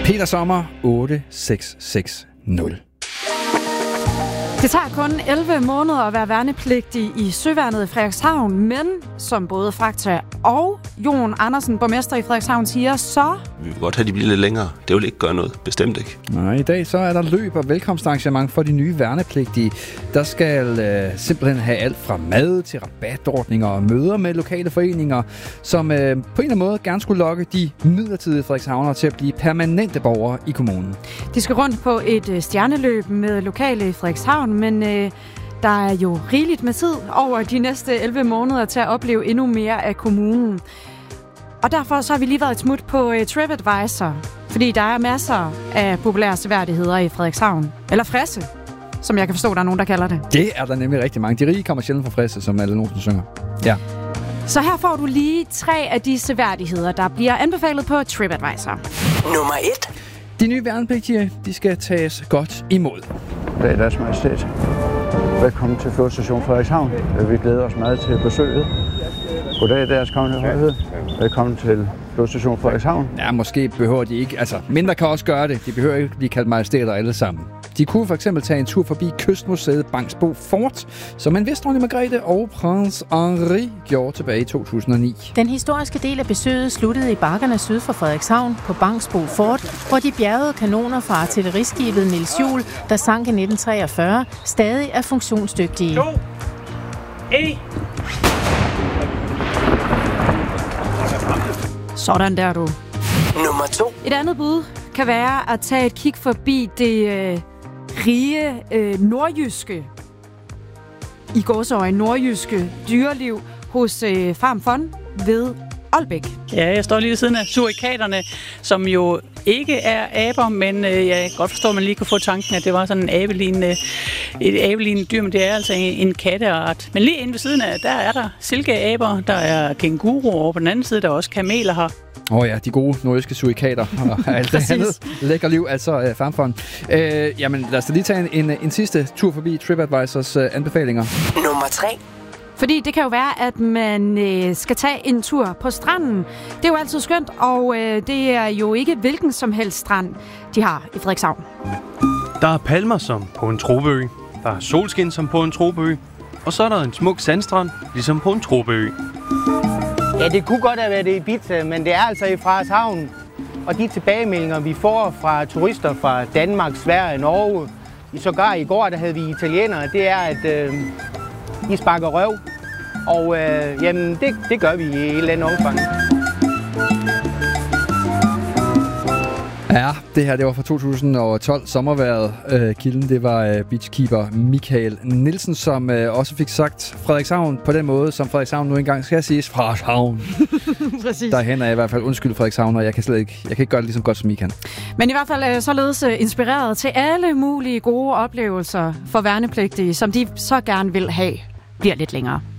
Peter Sommer 8660. Det tager kun 11 måneder at være værnepligtig i Søværnet i Frederikshavn, men som både Fakta og Jon Andersen, borgmester i Frederikshavn, siger, så... Vi vil godt have, de bliver lidt længere. Det vil ikke gøre noget. Bestemt ikke. Nej, i dag så er der løb og velkomstarrangement for de nye værnepligtige. Der skal simpelthen have alt fra mad til rabatordninger og møder med lokale foreninger, som på en eller anden måde gerne skulle lokke de midlertidige Frederikshavnere til at blive permanente borgere i kommunen. De skal rundt på et stjerneløb med lokale i Frederikshavn, men der er jo rigeligt med tid over de næste 11 måneder til at opleve endnu mere af kommunen. Og derfor så har vi lige været et smut på TripAdvisor, fordi der er masser af populære seværdigheder i Frederikshavn. Eller Frisse, som jeg kan forstå, der er nogen, der kalder det. Det er der nemlig rigtig mange. De rige kommer sjældent fra Frisse, som alle nogen synger. Ja. Så her får du lige 3 af de seværdigheder, der bliver anbefalet på TripAdvisor. Nummer 1. De nye værnepligtige, de skal tages godt imod. Goddag, Deres Majestæt. Velkommen til Flådestation Frederikshavn. Vi glæder os meget til besøget. Goddag, Deres Kongelige Højhed. Velkommen til Flådestation Frederikshavn. Ja, måske behøver de ikke. Altså, mindre kan også gøre det. De behøver ikke blive kaldt majestæter alle sammen. De kunne for eksempel tage en tur forbi Kystmuseet Bangsbo Fort, som en vist dronning Margrethe og prins Henri gjorde tilbage i 2009. Den historiske del af besøget sluttede i bakkerne syd for Frederikshavn på Bangsbo Fort, hvor de bjergede kanoner fra artilleriskibet Niels Juel, der sank i 1943, stadig er funktionsdygtige. 2, 1. Sådan der, du. Nummer 2. Et andet bud kan være at tage et kig forbi det rige nordjyske, i gåseøjne nordjyske dyreliv hos Farm Fun ved Aalbæk. Ja, jeg står lige ved siden af surikaterne, som jo ikke er aber, men jeg kan godt forstå, at man lige kunne få tanken, at det var sådan en et abelignende dyr, men det er altså en katteart. Men lige inde ved siden af, der er der silkeaber, der er kænguruer, og på den anden side der er også kameler her. Ja, de gode nordjyske surikater og alt det andet lækker liv, altså Farm Fun. Jamen, lad os da lige tage en sidste tur forbi TripAdvisors anbefalinger. Nummer 3. Fordi det kan jo være, at man skal tage en tur på stranden. Det er jo altid skønt, og det er jo ikke hvilken som helst strand, de har i Frederikshavn. Der er palmer som på en tropeø. Der er solskin som på en tropeø. Og så er der en smuk sandstrand, ligesom på en tropeø. Ja, det kunne godt have været det i Ibiza, men det er altså i Frederikshavn. Og de tilbagemeldinger, vi får fra turister fra Danmark, Sverige og Norge, sågar i går, der havde vi italienere, det er, at de sparker røv. Og jamen, det gør vi i et eller andet omfang. Ja, det her det var fra 2012 sommerværet. Kilden, det var beachkeeper Michael Nielsen, som også fik sagt Frederikshavn på den måde, som Frederikshavn nu engang skal siges. Frederikshavn. Præcis. Derhen er jeg i hvert fald undskyld Frederikshavn, og jeg kan ikke gøre det lige så godt, som I kan. Men i hvert fald således inspireret til alle mulige gode oplevelser for værnepligtige, som de så gerne vil have, bliver lidt længere.